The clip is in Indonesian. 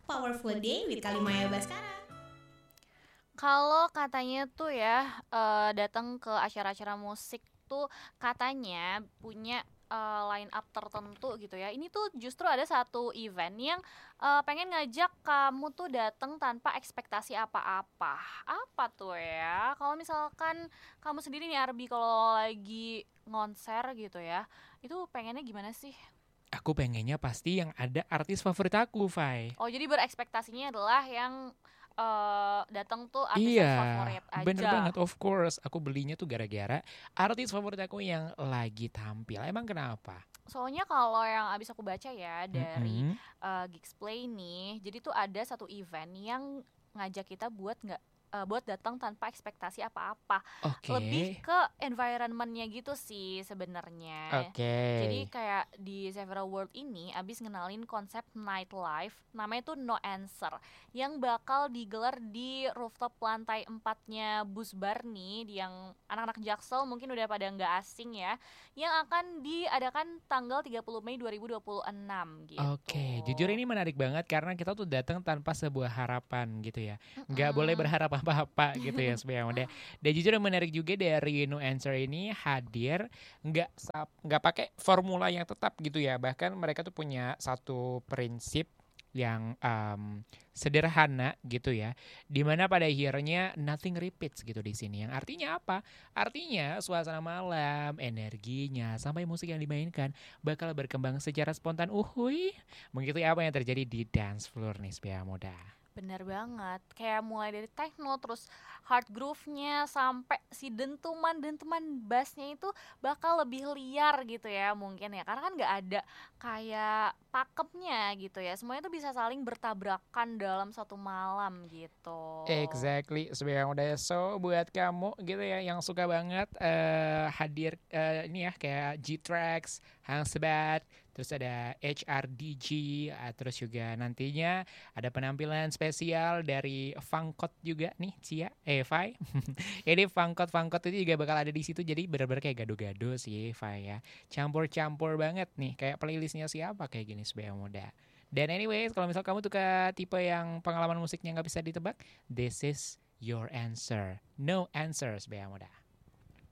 Powerful Day with Kalimaya Baskara. Kalau katanya tuh ya, datang ke acara-acara musik tuh katanya punya line up tertentu gitu ya. Ini tuh justru ada satu event yang pengen ngajak kamu tuh datang tanpa ekspektasi apa-apa. Apa tuh ya? Kalau misalkan kamu sendiri nih Arbi kalau lagi konser gitu ya, itu pengennya gimana sih? Aku pengennya pasti yang ada artis favorit aku, Fai. Oh, jadi berekspektasinya adalah yang datang tuh artis-artis Iya, favorit bener aja. banget, of course. Aku belinya tuh gara-gara artis favorit aku yang lagi tampil. Emang kenapa? Soalnya kalau yang abis aku baca ya dari Mm-mm. Geeksplay nih, jadi tuh ada satu event yang ngajak kita buat datang tanpa ekspektasi apa-apa. Oke, Lebih ke environmentnya gitu sih sebenarnya. oke. Jadi kayak di Several World ini abis ngenalin konsep nightlife, namanya tuh No Answer, yang bakal digelar di rooftop lantai 4-nya Bus Bar nih, yang anak-anak Jaksel mungkin udah pada nggak asing ya, yang akan diadakan tanggal 30 Mei 2026 gitu. Oke, jujur ini menarik banget karena kita tuh datang tanpa sebuah harapan gitu ya. Nggak boleh Mm-mm. berharap apa-apa gitu ya sebenarnya udah. Dan jujur yang menarik juga dari No Answer ini hadir nggak pakai formula yang tetap gitu ya. Bahkan mereka tuh punya satu prinsip yang sederhana gitu ya. Dimana pada akhirnya nothing repeats gitu di sini. Yang artinya apa? Artinya suasana malam, energinya, sampai musik yang dimainkan bakal berkembang secara spontan. Uhuy, mengikuti apa yang terjadi di dance floor nih Spia Muda. Bener banget, kayak mulai dari techno terus hard groove-nya sampai si dentuman bassnya itu bakal lebih liar gitu ya mungkin ya, karena kan nggak ada kayak pakemnya gitu ya, semuanya tuh bisa saling bertabrakan dalam satu malam gitu. Exactly, sebenarnya udah so buat kamu gitu ya yang suka banget hadir ini ya kayak G-Trax, Hangsbat, terus ada HRDG, terus juga nantinya ada penampilan spesial dari Fangkot juga nih Cia, Fai. Ini Fangkot itu juga bakal ada di situ jadi bener-bener kayak gado-gado sih Fai ya. Campur-campur banget nih kayak playlistnya siapa kayak gini sebenarnya muda. Dan anyways, kalau misal kamu tuh ke tipe yang pengalaman musiknya nggak bisa ditebak, this is your answer. No answers, Bea Muda.